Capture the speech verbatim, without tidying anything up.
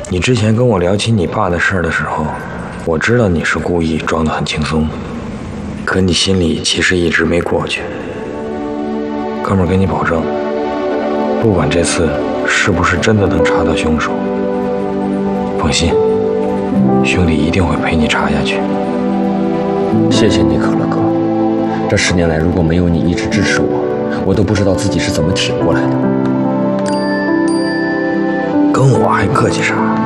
你之前跟我聊起你爸的事儿的时候，我知道你是故意装得很轻松，可你心里其实一直没过去。哥们儿，跟你保证，不管这次是不是真的能查到凶手，放心，兄弟一定会陪你查下去。 谢谢你，可乐哥。这十年来，如果没有你一直支持我，我都不知道自己是怎么挺过来的。 跟我还客气啥？